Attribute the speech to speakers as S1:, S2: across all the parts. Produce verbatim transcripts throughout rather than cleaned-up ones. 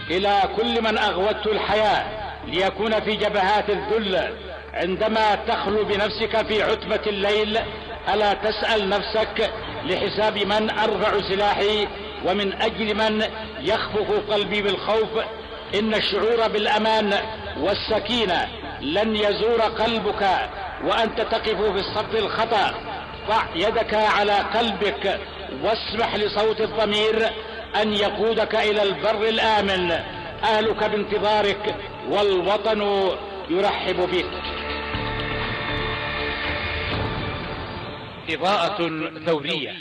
S1: إلى كل من أغوته الحياة ليكون في جبهات الذل عندما تخلو بنفسك في عتمة الليل، ألا تسأل نفسك لحساب من أرفع سلاحي ومن أجل من يخفق قلبي بالخوف؟ إن الشعور بالأمان والسكينة لن يزور قلبك وأنت تقف في الصف الخطأ. ضع يدك على قلبك واسمح لصوت الضمير أن يقودك إلى البر الآمن. أهلك بانتظارك والوطن يرحب بك. إضاءة ثورية.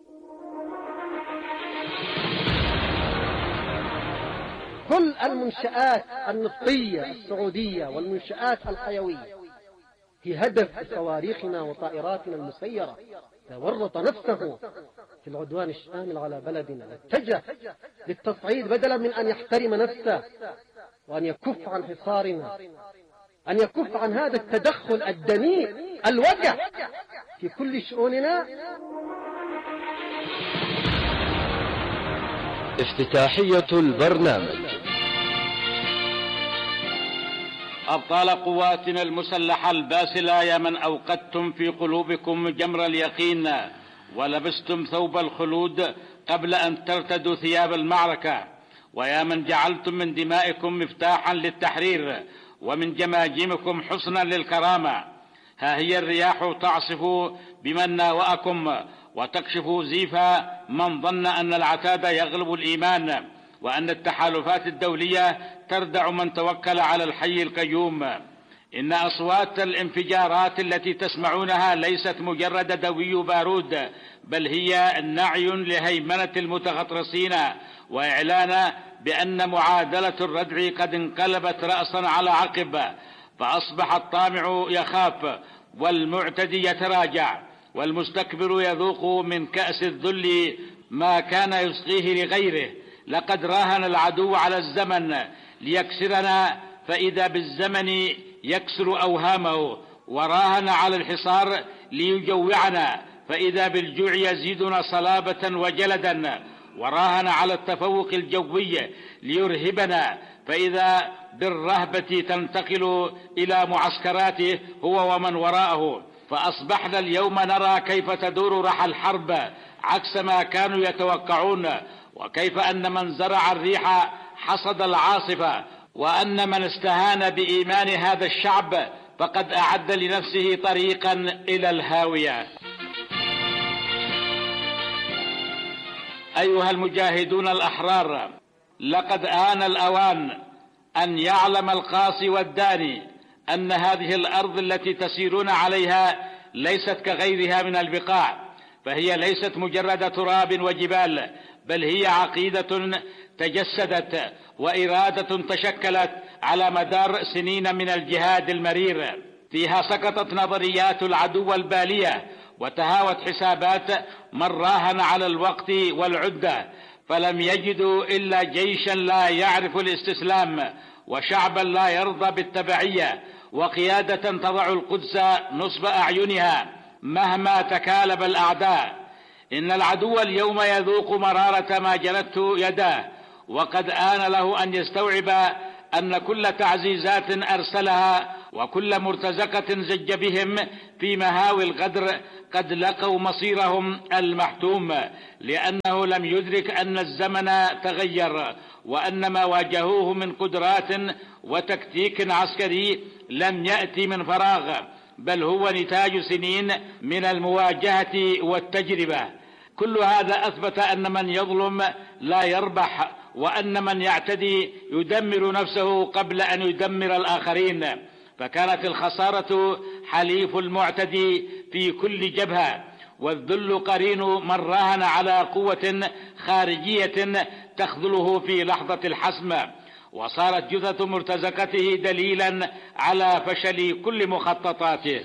S2: كل المنشآت النفطية السعودية والمنشآت الحيوية هي هدف صواريخنا وطائراتنا المسيرة. تورط نفسه في العدوان الشامل على بلدنا، اتجه للتصعيد بدلا من أن يحترم نفسه وأن يكف عن حصارنا، أن يكف عن هذا التدخل الدنيء الوجع في كل شؤوننا.
S3: افتتاحية البرنامج.
S1: أبطال قواتنا المسلحة الباسلة، يا من أوقدتم في قلوبكم جمر اليقين ولبستم ثوب الخلود قبل أن ترتدوا ثياب المعركة، ويا من جعلتم من دمائكم مفتاحا للتحرير ومن جماجمكم حصنا للكرامة، ها هي الرياح تعصف بمن ناوأكم وتكشف زيف من ظن أن العتاد يغلب الإيمان، وأن التحالفات الدولية تردع من توكل على الحي القيوم. إن أصوات الانفجارات التي تسمعونها ليست مجرد دوي بارود، بل هي نعي لهيمنة المتغطرسين وإعلان بأن معادلة الردع قد انقلبت رأسا على عقب، فأصبح الطامع يخاف والمعتدي يتراجع والمستكبر يذوق من كأس الذل ما كان يسقيه لغيره. لقد راهن العدو على الزمن ليكسرنا، فإذا بالزمن يكسر أوهامه، وراهن على الحصار ليجوعنا، فإذا بالجوع يزيدنا صلابة وجلدا، وراهن على التفوق الجوي ليرهبنا، فإذا بالرهبة تنتقل إلى معسكراته هو ومن وراءه. فأصبحنا اليوم نرى كيف تدور رحى الحرب عكس ما كانوا يتوقعون، وكيف أن من زرع الريح حصد العاصفة، وأن من استهان بإيمان هذا الشعب فقد أعد لنفسه طريقا إلى الهاوية. أيها المجاهدون الأحرار، لقد آن الأوان أن يعلم القاصي والداني أن هذه الأرض التي تسيرون عليها ليست كغيرها من البقاع، فهي ليست مجرد تراب وجبال، بل هي عقيدة تجسدت وإرادة تشكلت على مدار سنين من الجهاد المرير. فيها سقطت نظريات العدو البالية وتهاوت حسابات من راهن على الوقت والعدة، فلم يجدوا إلا جيشا لا يعرف الاستسلام، وشعبا لا يرضى بالتبعية، وقيادة تضع القدس نصب أعينها مهما تكالب الأعداء. إن العدو اليوم يذوق مرارة ما جلته يداه، وقد آن له أن يستوعب أن كل تعزيزات أرسلها وكل مرتزقة زج بهم في مهاوي الغدر قد لقوا مصيرهم المحتوم، لأنه لم يدرك أن الزمن تغير، وأن ما واجهوه من قدرات وتكتيك عسكري لم يأتي من فراغ، بل هو نتاج سنين من المواجهة والتجربة. كل هذا أثبت أن من يظلم لا يربح، وأن من يعتدي يدمر نفسه قبل أن يدمر الآخرين. فكانت الخسارة حليف المعتدي في كل جبهة، والذل قرين من راهن على قوة خارجية تخذله في لحظة الحسم، وصارت جثة مرتزقته دليلا على فشل كل مخططاته.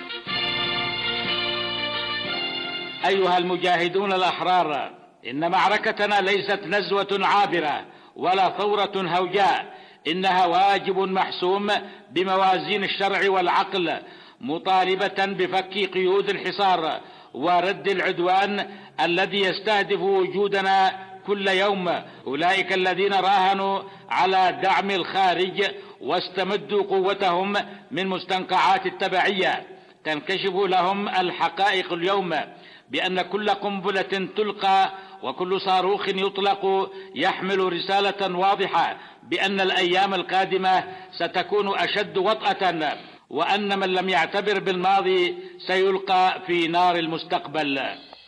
S1: أيها المجاهدون الأحرار، إن معركتنا ليست نزوة عابرة ولا ثورة هوجاء، إنها واجب محسوم بموازين الشرع والعقل، مطالبة بفك قيود الحصار ورد العدوان الذي يستهدف وجودنا كل يوم. أولئك الذين راهنوا على دعم الخارج واستمدوا قوتهم من مستنقعات التبعية. تنكشف لهم الحقائق اليوم بأن كل قنبلة تلقى وكل صاروخ يطلق يحمل رسالة واضحة بأن الأيام القادمة ستكون أشد وطأة، وأن من لم يعتبر بالماضي سيلقى في نار المستقبل.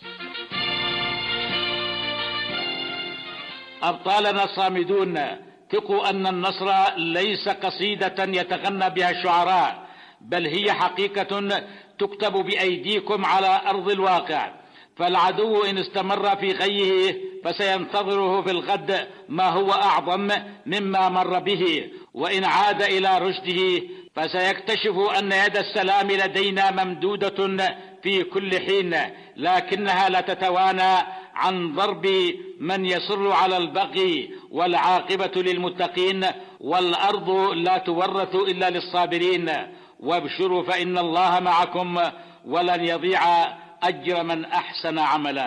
S1: أبطالنا الصامدون، ثقوا أن النصر ليس قصيدة يتغنى بها الشعراء، بل هي حقيقة تكتب بأيديكم على أرض الواقع. فالعدو إن استمر في غيه فسينتظره في الغد ما هو أعظم مما مر به، وإن عاد إلى رشده فسيكتشف أن يد السلام لدينا ممدودة في كل حين، لكنها لا تتوانى عن ضرب من يصر على البغي، والعاقبة للمتقين، والأرض لا تورث إلا للصابرين. وابشروا فإن الله معكم ولن يضيع أجر من أحسن عملا.